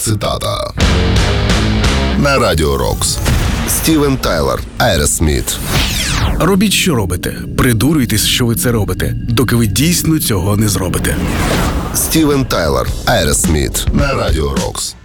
цитата. На Радіо Рокс. Стівен Тайлер, Aerosmith. Робіть, що робите. Придурюйтесь, що ви це робите, доки ви дійсно цього не зробите. Стівен Тайлер, Aerosmith. На Радіо Рокс.